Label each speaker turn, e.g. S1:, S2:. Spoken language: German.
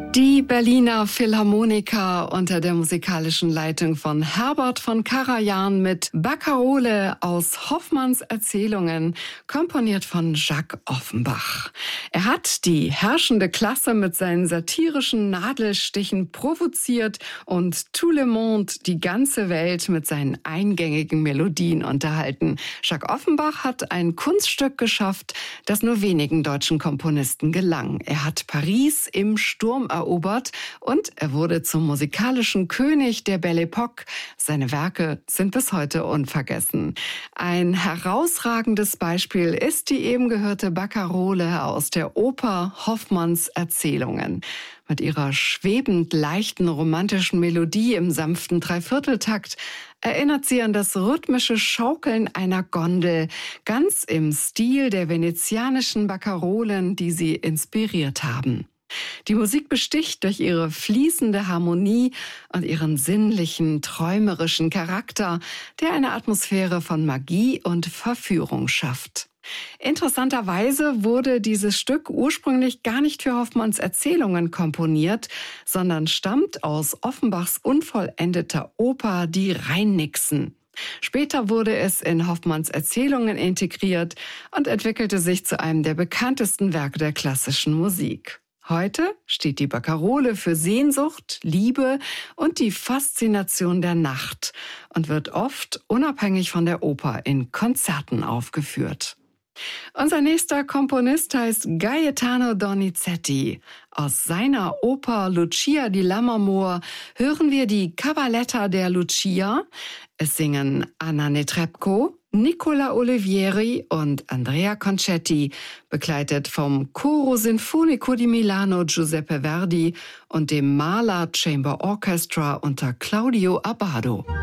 S1: Die Berliner Philharmoniker unter der musikalischen Leitung von Herbert von Karajan mit Barkarole aus Hoffmanns Erzählungen, komponiert von Jacques Offenbach. Er hat die herrschende Klasse mit seinen satirischen Nadelstichen provoziert und tout le monde, die ganze Welt, mit seinen eingängigen Melodien unterhalten. Jacques Offenbach hat ein Kunststück geschafft, das nur wenigen deutschen Komponisten gelang. Er hat Paris im Sturm erobert und er wurde zum musikalischen König der Belle Époque. Seine Werke sind bis heute unvergessen. Ein herausragendes Beispiel ist die eben gehörte Barkarole aus der Oper Hoffmanns Erzählungen. Mit ihrer schwebend leichten romantischen Melodie im sanften Dreivierteltakt erinnert sie an das rhythmische Schaukeln einer Gondel, ganz im Stil der venezianischen Barkarolen, die sie inspiriert haben. Die Musik besticht durch ihre fließende Harmonie und ihren sinnlichen, träumerischen Charakter, der eine Atmosphäre von Magie und Verführung schafft. Interessanterweise wurde dieses Stück ursprünglich gar nicht für Hoffmanns Erzählungen komponiert, sondern stammt aus Offenbachs unvollendeter Oper Die Rheinnixen. Später wurde es in Hoffmanns Erzählungen integriert und entwickelte sich zu einem der bekanntesten Werke der klassischen Musik. Heute steht die Barkarole für Sehnsucht, Liebe und die Faszination der Nacht und wird oft unabhängig von der Oper in Konzerten aufgeführt. Unser nächster Komponist heißt Gaetano Donizetti. Aus seiner Oper Lucia di Lammermoor hören wir die Cavalletta der Lucia. Es singen Anna Netrebko, Nicola Olivieri und Andrea Concetti, begleitet vom Coro Sinfonico di Milano Giuseppe Verdi und dem Mahler Chamber Orchestra unter Claudio Abbado.